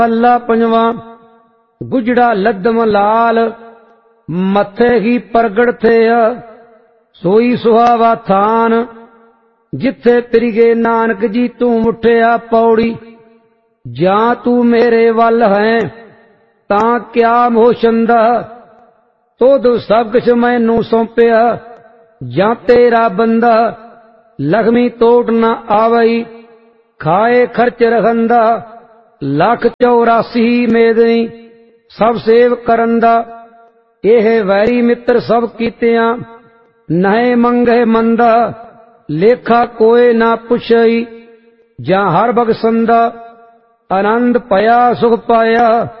अल्ला पंजवा गुजड़ा लद्दम लाल मथे ही प्रगट थे सोई सुहावा थान जिथे पिरगे नानक जी तू उठिया पौड़ी जा तू मेरे वल है तां क्या मोशंदा तुद सब कुछ मैनू सौंपिया जा तेरा बंदा लक्ष्मी तोड़ न आवई खाए खर्च रखंदा लख 84 मेदनी सब सेव करंदा एह वैरी मित्र सब कीतियां नहे मंगे मंदा लेखा कोई ना पुछई जा हर बगसंदा आनंद पया सुख पाया